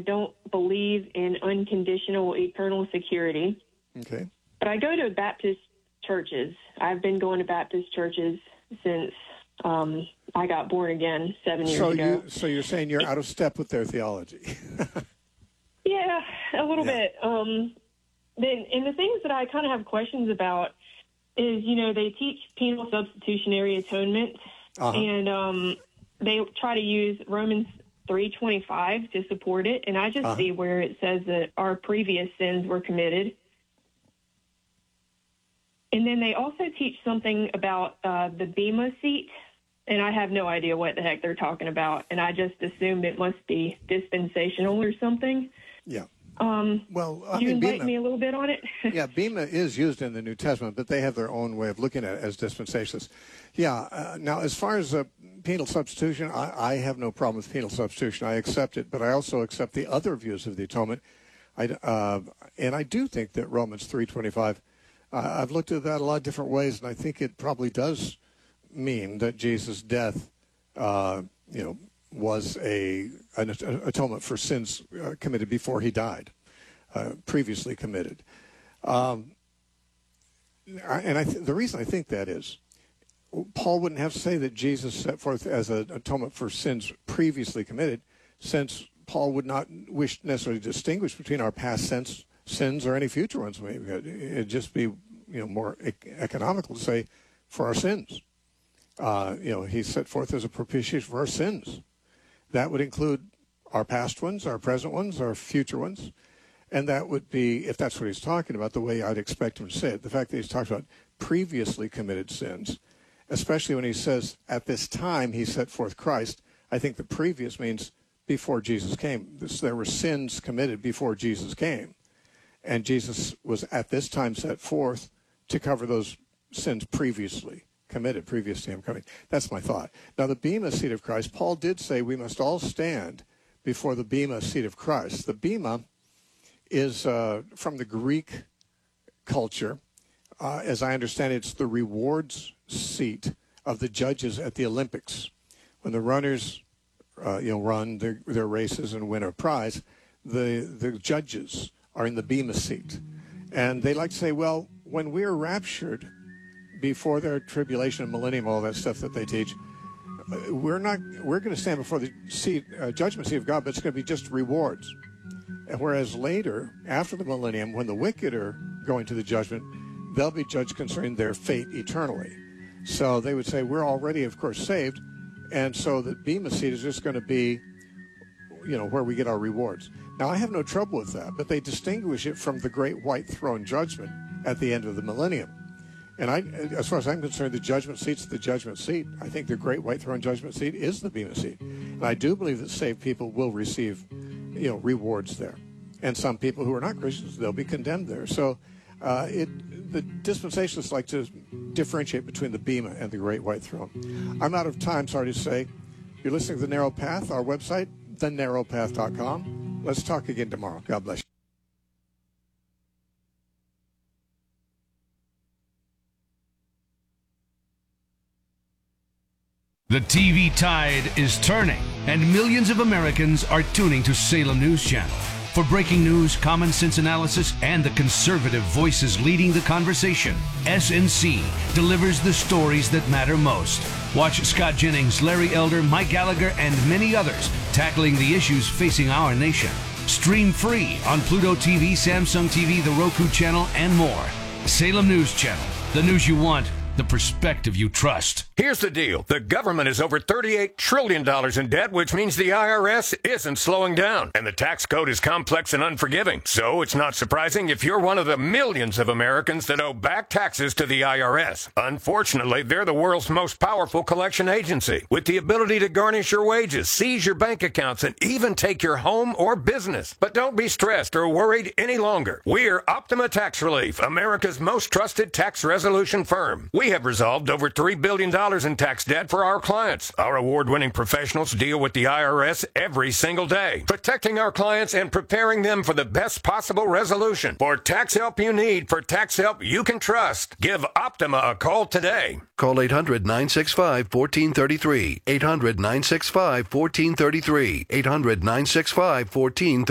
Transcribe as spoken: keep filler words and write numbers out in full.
don't believe in unconditional eternal security. Okay. But I go to Baptist churches. I've been going to Baptist churches since um, I got born again seven years so ago. You, so you're saying you're out of step with their theology? Yeah, a little yeah. bit. Um, then, and the things that I kind of have questions about is, you know, they teach penal substitutionary atonement, uh-huh. and um, they try to use Romans three twenty-five to support it, and I just uh-huh. see where it says that our previous sins were committed. And then they also teach something about uh, the Bema seat, and I have no idea what the heck they're talking about, and I just assumed it must be dispensational or something. Yeah. Um, well, I Could you mean, enlighten Bema, me a little bit on it? yeah, Bema is used in the New Testament, but they have their own way of looking at it as dispensationalists. Yeah. Uh, now, as far as uh, penal substitution, I, I have no problem with penal substitution. I accept it, but I also accept the other views of the atonement. I, uh, and I do think that Romans three twenty-five, uh, I've looked at that a lot of different ways, and I think it probably does mean that Jesus' death, uh, you know, was a an atonement for sins uh, committed before he died, uh, previously committed. Um, and I th- the reason I think that is, Paul wouldn't have to say that Jesus set forth as an atonement for sins previously committed, since Paul would not wish necessarily to distinguish between our past sins, sins or any future ones. Maybe it'd just be, you know, more e- economical to say for our sins. Uh, you know, he set forth as a propitiation for our sins. That would include our past ones, our present ones, our future ones. And that would be, if that's what he's talking about, the way I'd expect him to say it. The fact that he's talking about previously committed sins, especially when he says, at this time he set forth Christ, I think the previous means before Jesus came. This, there were sins committed before Jesus came. And Jesus was at this time set forth to cover those sins previously committed, previous to him coming. That's my thought. Now, the Bema seat of Christ, Paul did say we must all stand before the Bema seat of Christ. The Bema is uh, from the Greek culture. Uh, as I understand it, it's the rewards seat of the judges at the Olympics. When the runners uh, you know, run their, their races and win a prize, the, the judges are in the Bema seat. And they like to say, well, when we're raptured, before their tribulation and millennium, all that stuff that they teach, we're not. We're going to stand before the seat, uh, judgment seat of God, but it's going to be just rewards. And whereas later, after the millennium, when the wicked are going to the judgment, they'll be judged concerning their fate eternally. So they would say we're already, of course, saved, and so the Bema seat is just going to be, you know, where we get our rewards. Now, I have no trouble with that, but they distinguish it from the great white throne judgment at the end of the millennium. And I, as far as I'm concerned, the judgment seat's the judgment seat. I think the great white throne judgment seat is the Bema seat. And I do believe that saved people will receive, you know, rewards there. And some people who are not Christians, they'll be condemned there. So uh, it, the dispensationalists like to differentiate between the Bema and the great white throne. I'm out of time, sorry to say. You're listening to The Narrow Path, our website, the narrow path dot com. Let's talk again tomorrow. God bless you. The T V tide is turning, and millions of Americans are tuning to Salem News Channel. For breaking news, common sense analysis, and the conservative voices leading the conversation, S N C delivers the stories that matter most. Watch Scott Jennings, Larry Elder, Mike Gallagher, and many others tackling the issues facing our nation. Stream free on Pluto T V, Samsung T V, the Roku channel, and more. Salem News Channel, the news you want, the perspective you trust. Here's the deal. The government is over thirty-eight trillion dollars in debt, which means the I R S isn't slowing down. And the tax code is complex and unforgiving. So it's not surprising if you're one of the millions of Americans that owe back taxes to the I R S. Unfortunately, they're the world's most powerful collection agency, with the ability to garnish your wages, seize your bank accounts, and even take your home or business. But don't be stressed or worried any longer. We're Optima Tax Relief, America's most trusted tax resolution firm. We have resolved over three billion dollars in tax debt for our clients. Our award-winning professionals deal with the I R S every single day, protecting our clients and preparing them for the best possible resolution. For tax help you need, for tax help you can trust, give Optima a call today. Call eight hundred, nine six five, one four three three. eight hundred, nine six five, one four three three. eight hundred, nine six five, one four three three.